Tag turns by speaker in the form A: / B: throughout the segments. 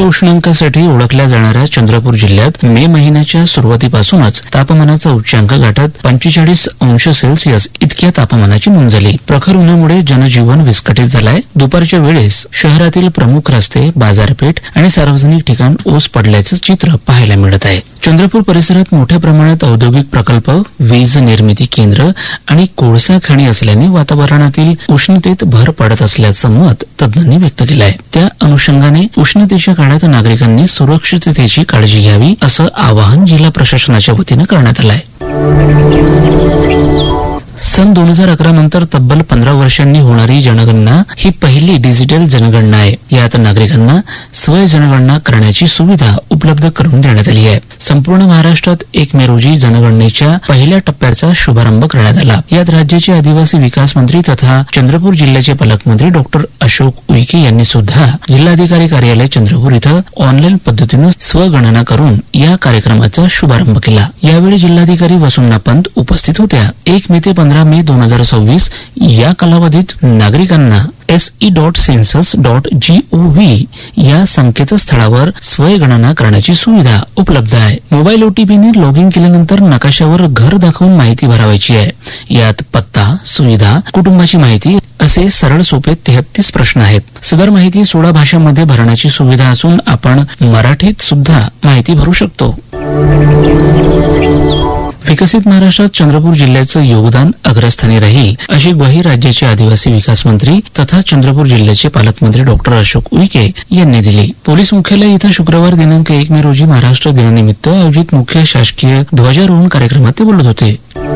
A: उष्णांकासाठी ओळखल्या जाणाऱ्या चंद्रपूर जिल्ह्यात मे महिन्याच्या सुरुवातीपासूनच तापमानाचा उच्चांक गाठत 45 अंश सेल्सिअस इतक्या तापमानाची नोंद झाली. प्रखर उन्हामुळे जनजीवन विस्कळीत झालंय. दुपारच्या वेळेस शहरातील प्रमुख रस्ते, बाजारपेठ आणि सार्वजनिक ठिकाण ओस पडल्याचं चित्र पाहायला मिळत आहे. चंद्रपूर परिसरात मोठ्या प्रमाणात औद्योगिक प्रकल्प, वीज निर्मिती केंद्र आणि कोळसा खाणी असल्याने वातावरणातील उष्णतेत भर पडत असल्याचं मत तज्ज्ञांनी व्यक्त केलं आहे. त्या अनुषंगाने उष्णतेच्या काळात नागरिकांनी सुरक्षिततेची काळजी घ्यावी असं आवाहन जिल्हा प्रशासनाच्या वतीनं करण्यात आलं आहे. सन 2011 नंतर तब्बल 15 वर्षांनी होणारी जनगणना ही पहिली डिजिटल जनगणना आहे. यात नागरिकांना स्वय जनगणना करण्याची सुविधा उपलब्ध करून देण्यात आली आहे. संपूर्ण महाराष्ट्रात 1 मे रोजी जनगणनेच्या पहिल्या टप्प्याचा शुभारंभ करण्यात आला. यात राज्याचे आदिवासी विकास मंत्री तथा चंद्रपूर जिल्ह्याचे पालकमंत्री डॉक्टर अशोक उईके यांनी सुद्धा जिल्हाधिकारी कार्यालय चंद्रपूर इथं ऑनलाईन पद्धतीनं स्वगणना करून या कार्यक्रमाचा शुभारंभ केला. यावेळी जिल्हाधिकारी वसुंधरा पंत उपस्थित होत्या. 1 मे ते 15 मे 2026 या कालावधीत नागरिकांना se.census.gov या संकेतस्थळावर स्वयंगणना करण्याची सुविधा उपलब्ध आहे. मोबाईल ओटीपीने लॉग इन केल्यानंतर नकाशावर घर दाखवून माहिती भरावायची आहे. यात पत्ता, सुविधा, कुटुंबाची माहिती असे सरळ सोपे 33 प्रश्न आहेत. सदर माहिती 16 भाषांमध्ये भरण्याची सुविधा असून आपण मराठीत सुद्धा माहिती भरू शकतो. विकसित महाराष्ट्रात चंद्रपूर जिल्ह्याचं योगदान अग्रस्थानी राहील अशी ग्वाही राज्याचे आदिवासी विकास मंत्री तथा चंद्रपूर जिल्ह्याचे पालकमंत्री डॉक्टर अशोक उईके यांनी दिली. पोलीस मुख्यालय इथं शुक्रवार दिनांक 1 मे रोजी महाराष्ट्र दिनानिमित्त आयोजित मुख्य शासकीय ध्वजारोहण कार्यक्रमात ते बोलत होते.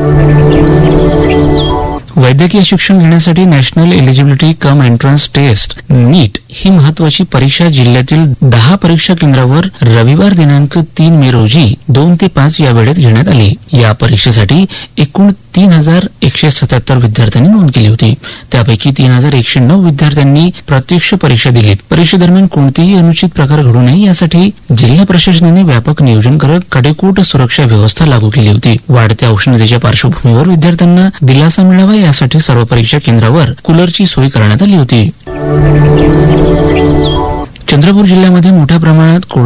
A: वैद्यकीय शिक्षण घेण्यासाठी national eligibility cum entrance taste नीट ही महत्वाची परीक्षा जिल्ह्यातील 10 परीक्षा केंद्रावर रविवार दिनांक 3 मे रोजी 2 ते 5 या वेळेत घेण्यात आली. या परीक्षेसाठी एकूण 3177 विद्यार्थ्यांनी नोंद केली होती. त्यापैकी 3109 विद्यार्थ्यांनी प्रत्यक्ष परीक्षा दिली. परीक्षेदरम्यान कोणतेही अनुचित प्रकार घडू नये यासाठी जिल्हा प्रशासनाने व्यापक नियोजन करत कडेकोट सुरक्षा व्यवस्था लागू केली होती. वाढत्या उष्णतेच्या पार्श्वभूमीवर विद्यार्थ्यांना दिलासा मिळावा यासाठी सर्व परीक्षा केंद्रावर कूलरची सोय करण्यात आली होती. चंद्रपूर जिल्ह्यामध्ये मोठ्या प्रमाणात